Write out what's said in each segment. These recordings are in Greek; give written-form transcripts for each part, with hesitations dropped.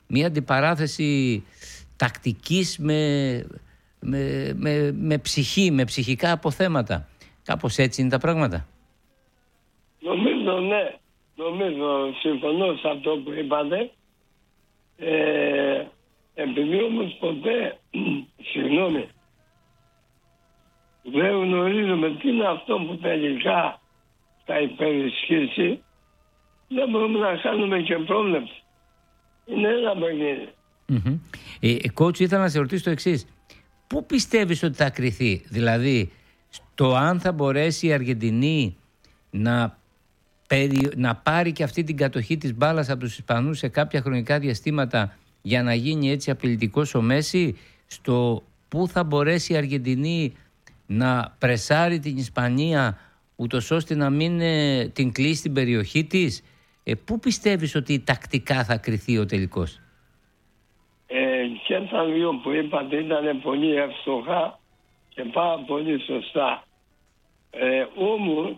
μια αντιπαράθεση τακτικής με ψυχή, με ψυχικά αποθέματα. Κάπως έτσι είναι τα πράγματα. Νομίζω ναι. Νομίζω συμφωνώ σε αυτό που είπατε. Επειδή όμως ποτέ, συγγνώμη, δεν γνωρίζουμε τι είναι αυτό που τελικά θα υπερισχύσει, δεν μπορούμε να κάνουμε και πρόβλεψη. Είναι ένα παιχνίδι. Coach, ήθελα να σε ρωτήσω το εξής. Πού πιστεύεις ότι θα κριθεί, δηλαδή στο αν θα μπορέσει η Αργεντινή να πάρει και αυτή την κατοχή της μπάλας από τους Ισπανούς σε κάποια χρονικά διαστήματα για να γίνει έτσι απειλητικός ο Μέση, στο πού θα μπορέσει η Αργεντινή να πρεσάρει την Ισπανία ούτως ώστε να μην την κλείσει στην περιοχή της. Πού πιστεύεις ότι τακτικά θα κριθεί ο τελικός? Και τα δύο που είπατε ήταν πολύ εύστοχα και πάρα πολύ σωστά. Όμως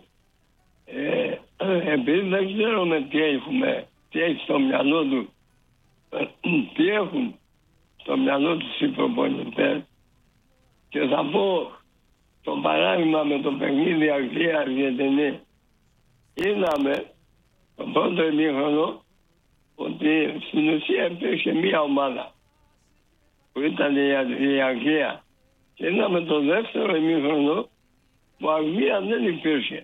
επειδή δεν ξέρουμε τι έχει στο μυαλό του, τι έχουν στο μυαλό τους οι προπονητές, και θα πω το παράδειγμα με το παιχνίδι Αγγλία-Αργεντινή. Είδαμε το πρώτο ημίχρονο ότι στην ουσία υπήρχε μία ομάδα που ήταν η Αγγλία, και είδαμε το δεύτερο ημίχρονο που Αγγλία δεν υπήρχε.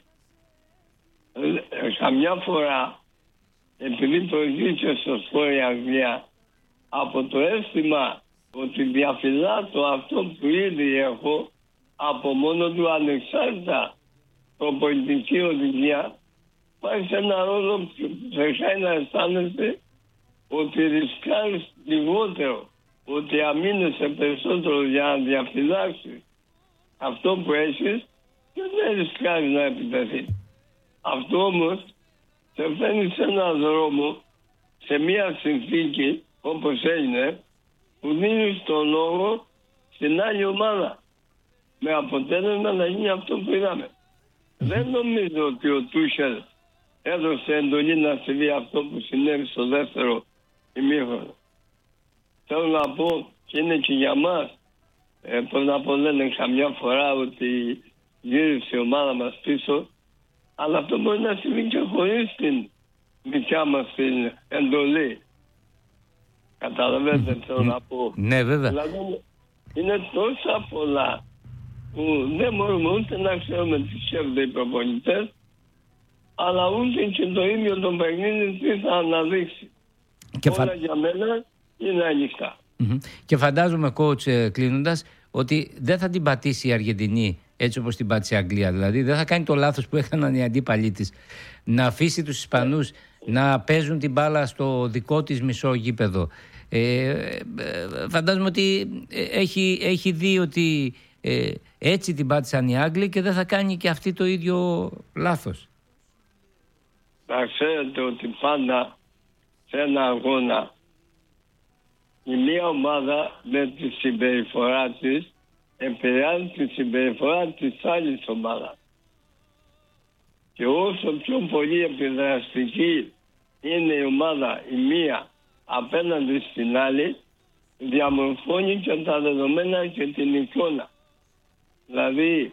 Καμιά φορά, επειδή προηγήθηκε στο σπορ η Αγγλία, από το αίσθημα ότι διαφυλάτω αυτό που ήδη έχω, από μόνο του ανεξάρτητα προπονητική οδηγία, πάει σε ένα ρόλο που θα να αισθάνεσαι ότι ρισκάρεις λιγότερο, ότι αμήνεσαι περισσότερο για να διαφυλάξεις αυτό που έχεις και δεν ρισκάρεις να επιτεθεί. Αυτό όμως σε φέρνει σε έναν δρόμο, σε μια συνθήκη όπως έγινε, που δίνεις τον λόγο στην άλλη ομάδα, με αποτέλεσμα να γίνει αυτό που είδαμε. Δεν νομίζω ότι ο Τούχελ έδωσε εντολή να συμβεί αυτό που συνέβη στο δεύτερο ημίχρονο. Θέλω να πω, και είναι και για μας, πώς να πω, λένε καμιά φορά ότι γύρισε η ομάδα μας πίσω, αλλά αυτό μπορεί να συμβεί και χωρίς την δικιά μας την εντολή. Καταλαβαίνετε θέλω να πω. Ναι, βέβαια. Δηλαδή είναι τόσα πολλά που δεν μπορούμε ούτε να ξέρουμε τι σκέφτονται οι προπονητές, αλλά ούτε και το ίδιο το παιχνίδι τι θα αναδείξει. Και όλα για μένα είναι ανοιχτά. Και φαντάζομαι, coach, κλείνοντας, ότι δεν θα την πατήσει η Αργεντινή έτσι όπως την πάτησε η Αγγλία. Δηλαδή δεν θα κάνει το λάθος που έκαναν οι αντίπαλοι της, να αφήσει τους Ισπανούς να παίζουν την μπάλα στο δικό της μισό γήπεδο. Φαντάζομαι ότι έχει δει ότι έτσι την πάτησαν οι Άγγλοι και δεν θα κάνει και αυτή το ίδιο λάθος. Να ξέρετε ότι πάντα σε ένα αγώνα η μία ομάδα με τη συμπεριφορά της επηρεάζει τη συμπεριφορά της άλλης ομάδας. Και όσο πιο πολύ επιδραστική είναι η ομάδα η μία απέναντι στην άλλη, διαμορφώνει και τα δεδομένα και την εικόνα. Δηλαδή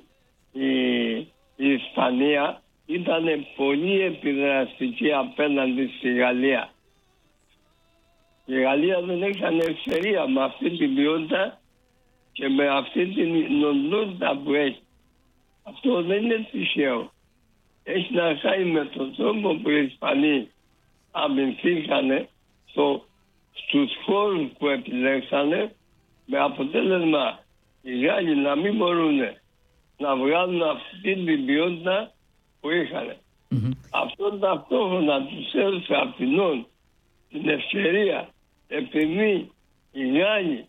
η Ισπανία ήταν πολύ επιδραστική απέναντι στη Γαλλία. Η Γαλλία δεν έκανε ευκαιρία με αυτή την ποιότητα και με αυτή την νοντότητα που έχει. Αυτό δεν είναι τυχαίο. Έχει να κάνει με τον τρόπο που οι Ισπανοί αμυνθήκανε στους χώρους που επιλέξανε, με αποτέλεσμα οι Γάλλοι να μην μπορούν να βγάλουν αυτή την ποιότητα που είχαν. Αυτό ταυτόχρονα τους έδωσε αυτινών την ευκαιρία, επειδή οι Γάλλοι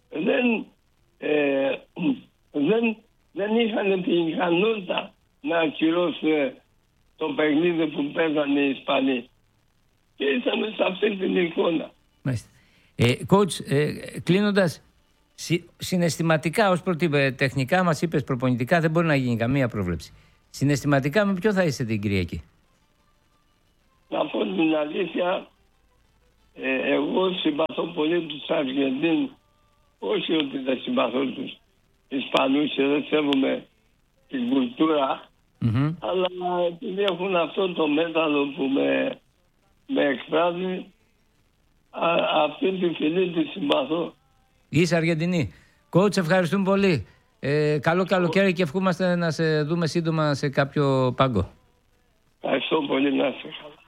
δεν είχαν την ικανότητα να ακυρώσουν το παιχνίδι που παίζανε οι Ισπανοί. Και ήσαμε σε αυτή την εικόνα. Coach, κλείνοντας, συναισθηματικά ως τεχνικά μας είπες, προπονητικά δεν μπορεί να γίνει καμία πρόβλεψη. Συναισθηματικά με ποιο θα είστε την Κυριακή? Να πω την αλήθεια, Εγώ συμπαθώ πολύ τους Αργεντίνους. Όχι ότι δεν συμπαθώ τους Ισπανούς και δεν σέβομαι την κουλτούρα, αλλά επειδή έχουν αυτό το μέταλλο που με εκφράζει, αυτή τη φυλή τη συμπαθώ. Είσαι Αργεντινή. Coach, ευχαριστούμε πολύ. Καλό καλοκαίρι και ευχόμαστε να σε δούμε σύντομα σε κάποιο πάγκο. Ευχαριστώ πολύ, να είσαι καλά.